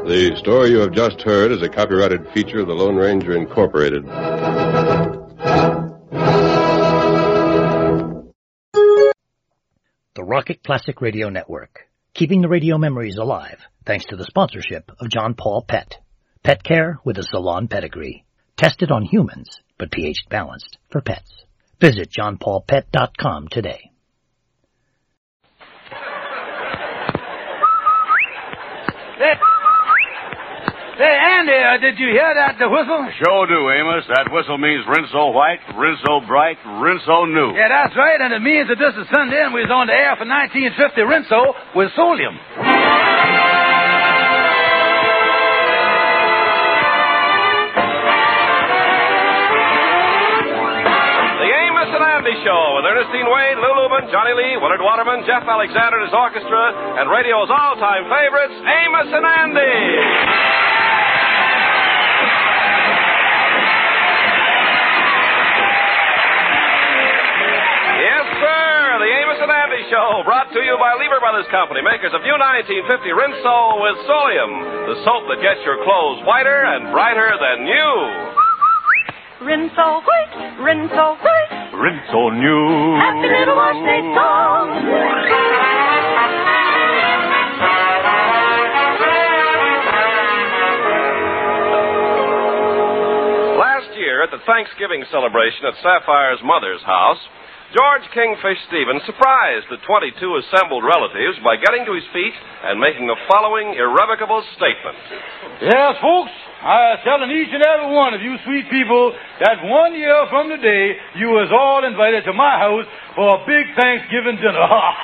The story you have just heard is a copyrighted feature of the Lone Ranger Incorporated. The Rocket Classic Radio Network, keeping the radio memories alive thanks to the sponsorship of John Paul Pet. Pet care with a salon pedigree. Tested on humans, but pH balanced for pets. Visit johnpaulpet.com today. Hey, Andy, did you hear that whistle? Sure do, Amos. That whistle means Rinso white, Rinso bright, Rinso new. Yeah, that's right, and it means that this is Sunday and we was on the air for 1950 Rinso with Solium. The Amos and Andy Show with Ernestine Wade, Lou Lubin, Johnny Lee, Willard Waterman, Jeff Alexander and his orchestra, and radio's all-time favorites, Amos and Andy. Andy Show, brought to you by Lever Brothers Company, makers of new 1950 Rinso with Solium, the soap that gets your clothes whiter and brighter than new. Rinso white, Rinso white, Rinso new. Happy little wash day song. Last year at the Thanksgiving celebration at Sapphire's mother's house, George Kingfish Stevens surprised the 22 assembled relatives by getting to his feet and making the following irrevocable statement. Yes, folks, I'm telling each and every one of you sweet people that 1 year from today, you was all invited to my house for a big Thanksgiving dinner.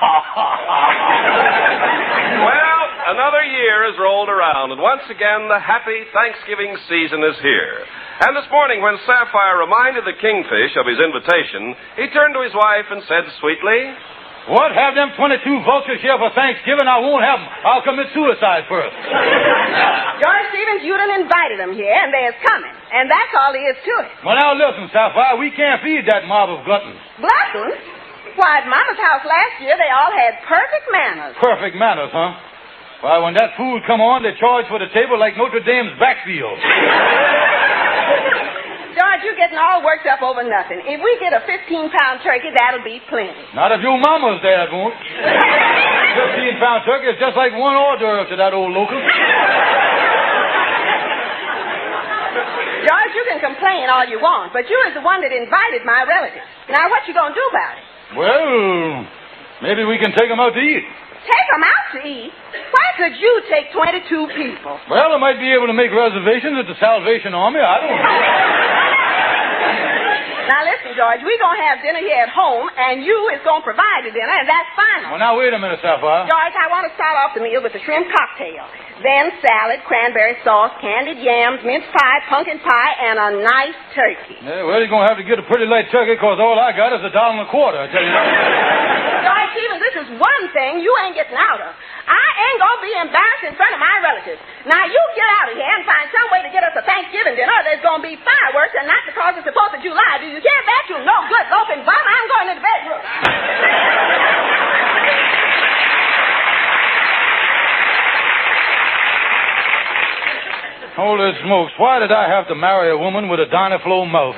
Well, another year has rolled around, and once again the happy Thanksgiving season is here. And this morning, when Sapphire reminded the Kingfish of his invitation, he turned to his wife and said sweetly, "What, have them 22 vultures here for Thanksgiving? I won't have them. I'll commit suicide first." George Stevens, you done invited them here, and they's coming. And that's all there is to it. Well, now listen, Sapphire, we can't feed that mob of gluttons. Gluttons? Why, at Mama's house last year, they all had perfect manners. Perfect manners, huh? Why, when that food come on, they charge for the table like Notre Dame's backfield. George, you're getting all worked up over nothing. If we get a 15-pound turkey, that'll be plenty. Not if your mama's there, it won't. 15-pound turkey is just like one hors d'oeuvre to that old local. George, you can complain all you want, but you is the one that invited my relatives. Now, what you gonna do about it? Well, maybe we can take them out to eat. Take them out to eat? Why could you take 22 people? Well, I might be able to make reservations at the Salvation Army. I don't know. Now, listen, George, we're going to have dinner here at home, and you is going to provide the dinner, and that's final. Well, now, wait a minute, Sapphire. George, I want to start off the meal with a shrimp cocktail. Then salad, cranberry sauce, candied yams, mince pie, pumpkin pie, and a nice turkey. Yeah, well, you're going to have to get a pretty light turkey, because all I got is $1.25, I tell you that. George Stevens, this is one thing you ain't getting out of. I ain't going to be embarrassed in front of my relatives. Now, you get out of here and find some way to get us a Thanksgiving dinner. There's going to be fireworks, and not because it's the 4th of July. Do you hear that, you no good loafing bum? I'm going to the bedroom. Holy smokes, why did I have to marry a woman with a Dynaflow mouth?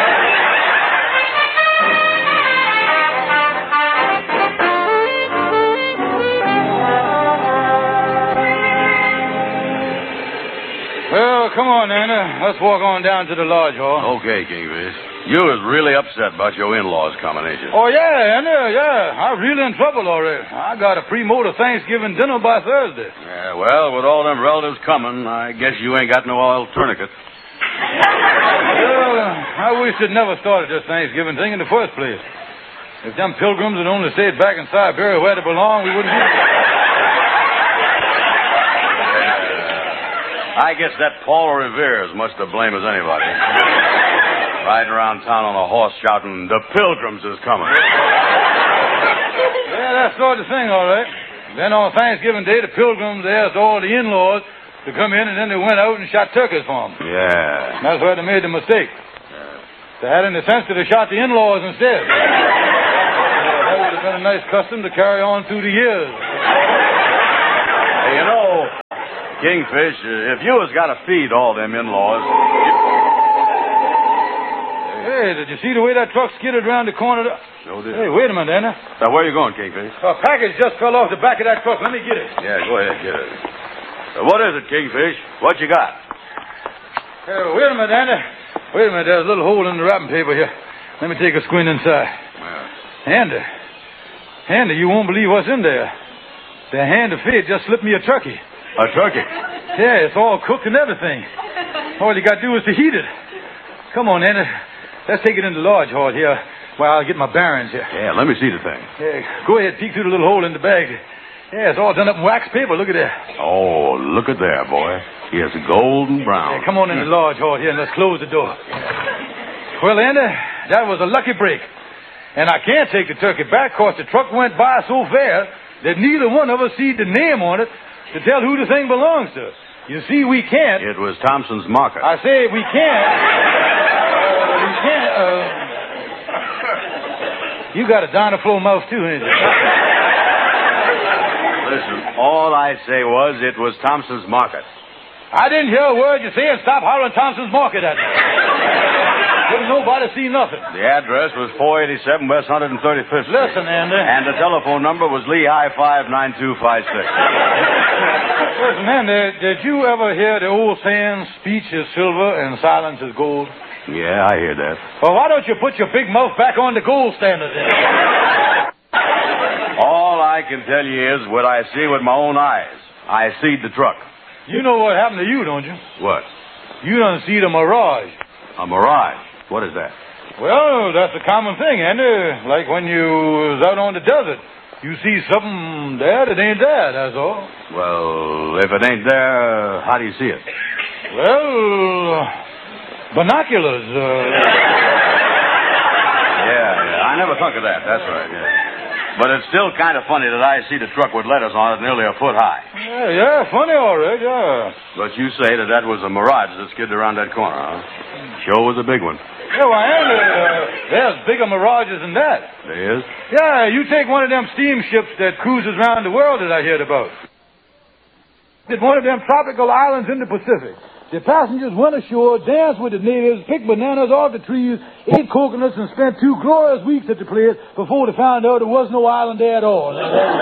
Well, come on, Anna. Let's walk on down to the lodge hall. Okay, Kingfish. You was really upset about your in-laws coming, ain't you? Oh, yeah, Anna, yeah. I'm really in trouble already. I got a pre-motor Thanksgiving dinner by Thursday. Yeah, well, with all them relatives coming, I guess you ain't got no oil tourniquet. Well, I wish they'd never started this Thanksgiving thing in the first place. If them pilgrims had only stayed back in Siberia where they belong, we wouldn't be... I guess that Paul Revere is much to blame as anybody. Riding around town on a horse shouting, "The Pilgrims is coming." Yeah, that's sort of thing, all right. Then on Thanksgiving Day, the Pilgrims asked all the in-laws to come in, and then they went out and shot turkeys for them. Yeah. That's where they made the mistake. If they had any sense, they'd have shot the in-laws instead. That would have been a nice custom to carry on through the years. Hey, you know, Kingfish, if you has got to feed all them in-laws... Hey, did you see the way that truck skidded around the corner? No, did. Hey, wait a minute, Anna. Now, where are you going, Kingfish? A package just fell off the back of that truck. Let me get it. Yeah, go ahead, get it. What is it, Kingfish? What you got? Hey, wait a minute, Anna. Wait a minute, there's a little hole in the wrapping paper here. Let me take a squint inside. Yeah. Andy, you won't believe what's in there. The hand of fate just slipped me a turkey. A turkey? Yeah, it's all cooked and everything. All you got to do is to heat it. Come on, Andy. Let's take it in the lodge hall here while I'll get my bearings here. Yeah, let me see the thing. Yeah, go ahead, peek through the little hole in the bag. Yeah, it's all done up in wax paper. Look at that. Oh, look at there, boy. Yes, golden brown. Yeah, come on in the lodge hall here and let's close the door. Well, Andy, that was a lucky break. And I can't take the turkey back because the truck went by so fast that neither one of us see the name on it to tell who the thing belongs to. You see, we can't. It was Thompson's Market. I say we can't. We can't. You got a Dynaflow mouth, too, ain't you? Listen, all I say was it was Thompson's Market. I didn't hear a word you say and stop hollering Thompson's Market at me. Couldn't nobody see nothing. The address was 487 West 135th Street. Listen, Andy. And the telephone number was Lehigh 59256. Listen, Andy, did you ever hear the old saying, speech is silver and silence is gold? Yeah, I hear that. Well, why don't you put your big mouth back on the gold standard then? All I can tell you is what I see with my own eyes. I seed the truck. You know what happened to you, don't you? What? You done see the mirage. A mirage? What is that? Well, that's a common thing, Andy. Like when you was out on the desert. You see something there that ain't there, that's all. Well, if it ain't there, how do you see it? Well, binoculars. Yeah, I never thought of that. That's right, yeah. But it's still kind of funny that I see the truck with letters on it nearly a foot high. Yeah, funny, all right, yeah. But you say that was a mirage that skidded around that corner, huh? Sure was a big one. Yeah, well, Andy, there's bigger mirages than that. There is? Yeah, you take one of them steamships that cruises around the world that I heard about. It's one of them tropical islands in the Pacific. The passengers went ashore, danced with the natives, picked bananas off the trees, ate coconuts, and spent 2 glorious weeks at the place before they found out there was no island there at all.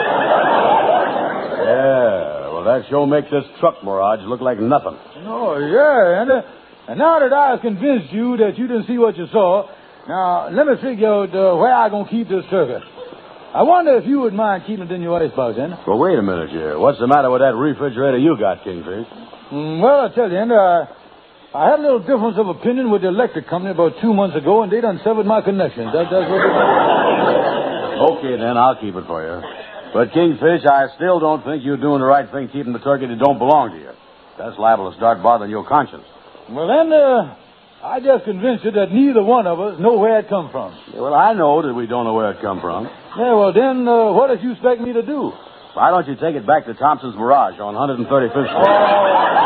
Yeah, well, that sure makes this truck mirage look like nothing. Oh, yeah, and now that I have convinced you that you didn't see what you saw, now let me figure out where I'm going to keep this turkey. I wonder if you would mind keeping it in your icebox, then. Well, wait a minute here. What's the matter with that refrigerator you got, Kingfish? Well, I tell you, Andy, I had a little difference of opinion with the electric company about 2 months ago, and they done severed my connections. That's what they did. Okay, then, I'll keep it for you. But, Kingfish, I still don't think you're doing the right thing keeping the turkey that don't belong to you. That's liable to start bothering your conscience. Well, then, I just convinced you that neither one of us know where it come from. Yeah, well, I know that we don't know where it come from. Yeah, well, then, what did you expect me to do? Why don't you take it back to Thompson's Mirage on 135th Street? Oh.